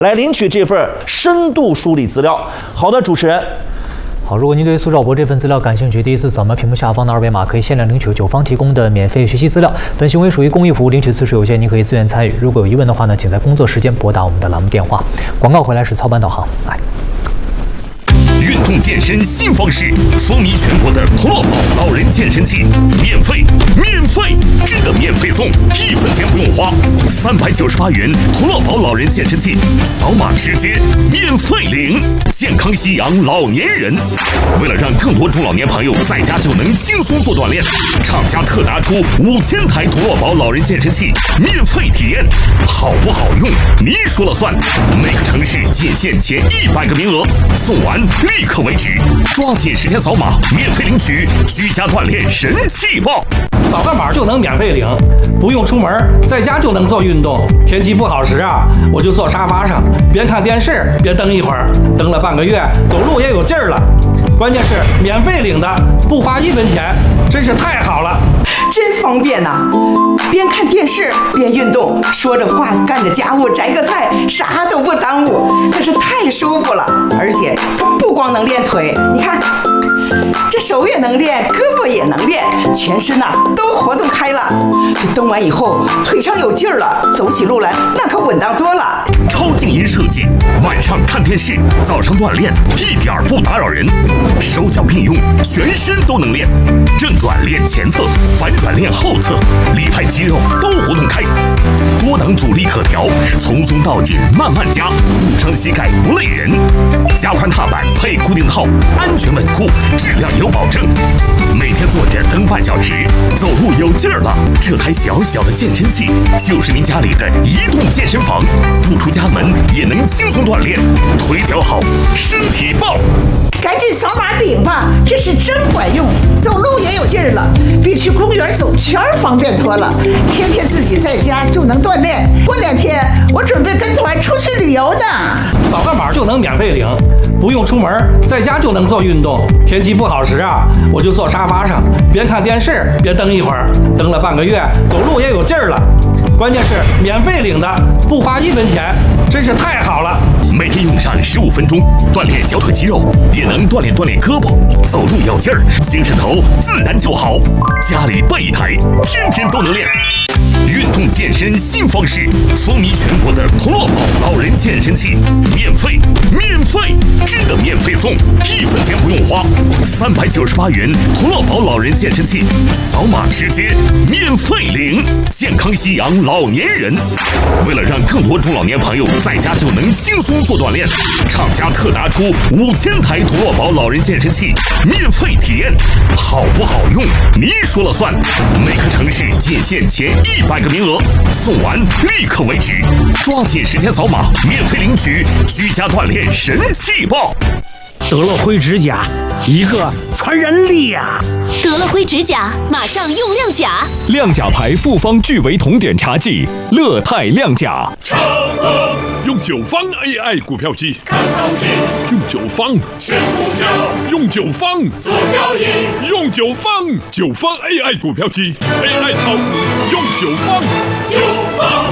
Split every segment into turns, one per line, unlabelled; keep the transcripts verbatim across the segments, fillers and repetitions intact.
来领取这份深度梳理资料。好的，主持人。
好，如果您对苏兆博这份资料感兴趣，第一次扫描屏幕下方的二维码，可以限量领取九方提供的免费学习资料。本行为属于公益服务，领取次数有限，您可以自愿参与。如果有疑问的话呢，请在工作时间拨打我们的栏目电话。广告回来是操盘导航，来。
运动健身新方式，风靡全国的同乐宝老人健身器，免费，免费，真的免费送，一分钱不用花，三百九十八元同乐宝老人健身器，扫码直接免费领，健康夕阳老年人。为了让更多中老年朋友在家就能轻松做锻炼，厂家特拿出五千台同乐宝老人健身器免费体验，好不好用你说了算。每个城市仅限前一百个名额，送完立刻为止，抓紧时间扫码，免费领取居家锻炼神器包。
扫个码就能免费领，不用出门，在家就能做运动。天气不好时啊，我就坐沙发上，边看电视边蹬一会儿，蹬了半个月，走路也有劲儿了。关键是免费领的，不花一分钱，真是太好了，
真方便呐、啊！边看电视边运动，说着话干着家务，摘个菜，啥都不耽误，可是太舒服了。而且不光能练腿，你看这手也能练，胳膊也能练，全身呐、啊、都活动开了。这蹬完以后腿上有劲儿了，走起路来那可稳当多了。
超静音设计，晚上看电视，早上锻炼，一点儿不打扰人。手脚并用，全身都能练，正转练前侧，反转练后侧，里派肌肉都活动开。多档阻力可调，从松到紧慢慢加，不伤膝盖不累人。加宽踏板配固定套，安全稳固，质量有保证。每天坐着蹬半小时，走路有劲儿了。这台小小的健身器就是您家里的移动健身房，不出家门也能轻松锻炼，腿脚好，身体棒。
赶紧扫码领吧，这是真管用，走路也有劲儿了，比去公园走圈方便多了。天天自己在家就能锻炼，过两天我准备跟团出去旅游呢。
扫个码就能免费领，不用出门，在家就能做运动。天气不好时啊，我就坐沙发上，边看电视边蹬一会儿，蹬了半个月，走路也有劲儿了。关键是免费领的，不花一分钱，真是太好了。
每天用上十五分钟，锻炼小腿肌肉，也能锻炼锻炼胳膊，走路有劲儿，精神头自然就好。家里备一台，天天都能练。运动健身新方式，风靡全国的同乐宝老人健身器，免费，免费，真的免费送，一分钱不用花，三百九十八元同乐宝老人健身器，扫码直接免费领，健康夕阳老年人。为了让更多中老年朋友在家就能轻松做锻炼，厂家特拿出五千台同乐宝老人健身器免费体验，好不好用你说了算。每个城市仅限前一百个名额，送完立刻为止，抓紧时间扫码，免费领取居家锻炼神器包。
德乐辉指甲，一个传染力呀！
德乐辉指甲，马上用亮甲。
亮甲牌复方聚维酮碘茶剂，乐泰亮甲。
长乐用九方 A I 股票机，看行情；用九方选股票，用九方做交易；用九方九方 A I 股票机 ，A I 炒股用九方，九方。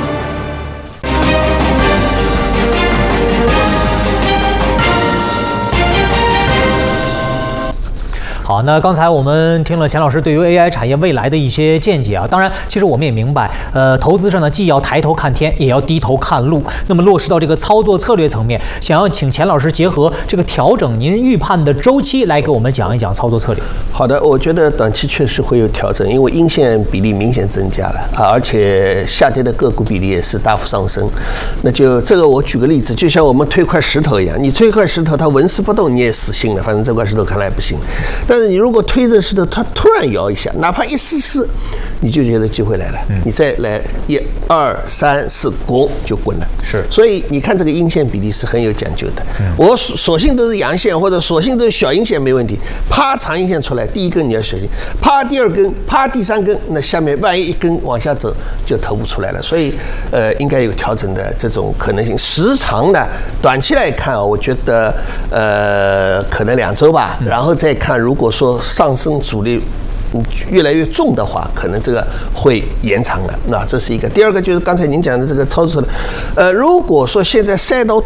好，那刚才我们听了钱老师对于 A I 产业未来的一些见解啊。当然，其实我们也明白，呃，投资上呢，既要抬头看天，也要低头看路。那么落实到这个操作策略层面，想要请钱老师结合这个调整您预判的周期来给我们讲一讲操作策略。
好的，我觉得短期确实会有调整，因为阴线比例明显增加了啊，而且下跌的个股比例也是大幅上升。那就这个，我举个例子，就像我们推块石头一样，你推块石头，它纹丝不动，你也死心了，反正这块石头看来不行。但但是你如果推着石头，它突然摇一下，哪怕一丝丝，你就觉得机会来了，嗯、你再来一二三四滚就滚了。
是，
所以你看这个阴线比例是很有讲究的。嗯、我索性都是阳线或者索性都是小阴线没问题，啪长阴线出来，第一根你要小心，啪第二根，啪第三根，那下面万一一根往下走就头部出来了。所以呃，应该有调整的这种可能性。时长呢，短期来看啊，我觉得呃可能两周吧，然后再看如果说上升阻力越来越重的话，可能这个会延长了。那这是一个。第二个就是刚才您讲的这个操作的，呃，如果说现在赛道